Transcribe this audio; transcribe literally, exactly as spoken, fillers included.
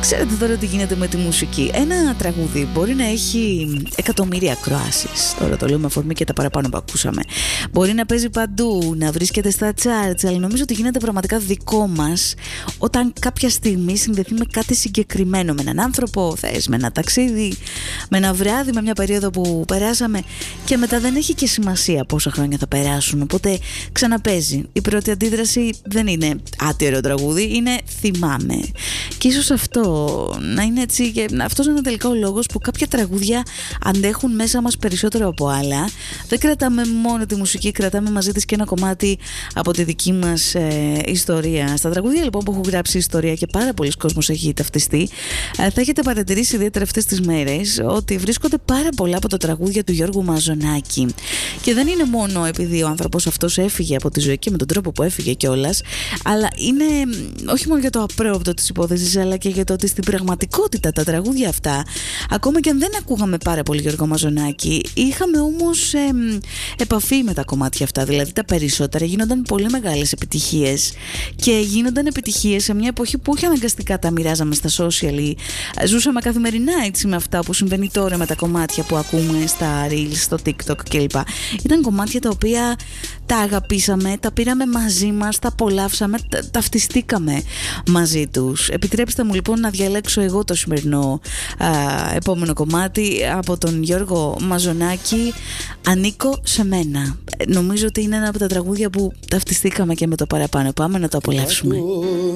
Ξέρετε τώρα τι γίνεται με τη μουσική. Ένα τραγούδι μπορεί να έχει εκατομμύρια ακροάσεις. Τώρα το λέω με αφορμή και τα παραπάνω που ακούσαμε. Μπορεί να παίζει παντού, να βρίσκεται στα charts, αλλά νομίζω ότι γίνεται πραγματικά δικό μας όταν κάποια στιγμή συνδεθεί με κάτι συγκεκριμένο, με έναν άνθρωπο, θες, με ένα ταξίδι, με ένα βράδυ, με μια περίοδο που περάσαμε, και μετά δεν έχει και σημασία πόσα χρόνια θα περάσουν. Οπότε ξαναπέζει. Η πρώτη αντίδραση δεν είναι άτυρο τραγούδι, είναι θυμάμαι. Και ίσως αυτό να είναι έτσι, και αυτός είναι τελικά ο λόγος που κάποια τραγούδια αντέχουν μέσα μας περισσότερο από άλλα. Δεν κρατάμε μόνο τη μουσική, κρατάμε μαζί της και ένα κομμάτι από τη δική μας ε, ιστορία. Στα τραγούδια λοιπόν που έχω γράψει ιστορία και πάρα πολλοί κόσμος έχει ταυτιστεί, ε, θα έχετε παρατηρήσει ιδιαίτερα αυτές τις μέρες ότι βρίσκονται πάρα πολλά από τα τραγούδια του Γιώργου Μαζονάκη. Και δεν είναι μόνο επειδή ο άνθρωπος αυτός έφυγε από τη ζωή και με τον τρόπο που έφυγε κιόλας, αλλά είναι όχι μόνο για το απρόοπτο της υπόθεσης, αλλά και για το ότι στην πραγματικότητα τα τραγούδια αυτά, ακόμα και αν δεν ακούγαμε πάρα πολύ Γιώργο Μαζονάκη, είχαμε όμως ε, επαφή με τα κομμάτια αυτά. Δηλαδή τα περισσότερα γίνονταν πολύ μεγάλες επιτυχίες, και γίνονταν επιτυχίες σε μια εποχή που όχι αναγκαστικά τα μοιράζαμε στα social, ζούσαμε καθημερινά έτσι με αυτά που συμβαίνει τώρα με τα κομμάτια που ακούμε στα reels, στο TikTok κλπ. Ήταν κομμάτια τα οποία τα αγαπήσαμε, τα πήραμε μαζί μας, τα απολαύσαμε, τα, ταυτιστήκαμε μαζί τους. Επιτρέψτε μου λοιπόν να διαλέξω εγώ το σημερινό α, επόμενο κομμάτι από τον Γιώργο Μαζονάκη, «Ανήκω σε μένα». Νομίζω ότι είναι ένα από τα τραγούδια που ταυτιστήκαμε και με το παραπάνω. Πάμε να το απολαύσουμε.